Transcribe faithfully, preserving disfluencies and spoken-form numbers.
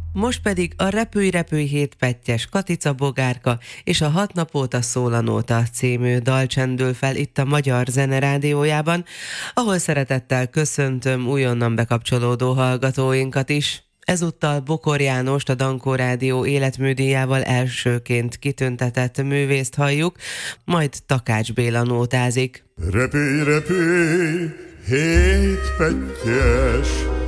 Most pedig a Repülj, repülj hét pettyes Katica Bogárka és a Hat nap óta szólanóta című dal csendül fel itt a Magyar Zene Rádiójában, ahol szeretettel köszöntöm újonnan bekapcsolódó hallgatóinkat is. Ezúttal Bokor Jánost, a Dankó Rádió életműdíjával elsőként kitüntetett művészt halljuk, majd Takács Béla nótázik. Repülj, repülj, hét pettyes